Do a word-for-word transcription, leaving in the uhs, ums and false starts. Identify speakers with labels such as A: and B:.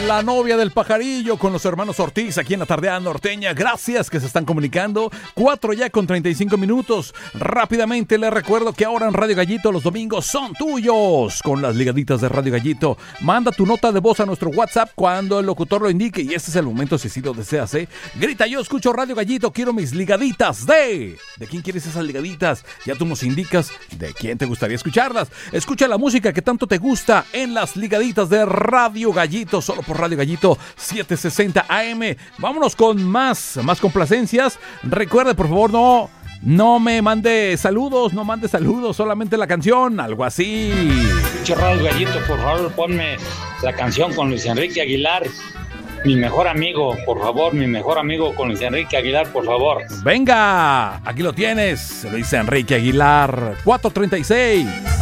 A: la novia del pajarillo con los hermanos Ortiz aquí en la Tardeada Norteña. Gracias que se están comunicando. Cuatro ya con treinta y cinco minutos. Rápidamente les recuerdo que ahora en Radio Gallito los domingos son tuyos con las ligaditas de Radio Gallito. Manda tu nota de voz a nuestro WhatsApp cuando el locutor lo indique y este es el momento si sí lo deseas, ¿eh? Grita: yo escucho Radio Gallito, quiero mis ligaditas de... ¿De quién quieres esas ligaditas? Ya tú nos indicas de quién te gustaría escucharlas. Escucha la música que tanto te gusta en las ligaditas de Radio Gallito, solo por Radio Gallito setecientos sesenta A M. Vámonos con más, más complacencias. Recuerde, por favor, no, no me mande saludos, no mande saludos, solamente la canción, algo así.
B: Radio Gallito, por favor, ponme la canción con Luis Enrique Aguilar. Mi mejor amigo, por favor, mi mejor amigo con Luis Enrique Aguilar, por favor.
A: Venga, aquí lo tienes, Luis Enrique Aguilar, cuatro treinta y seis.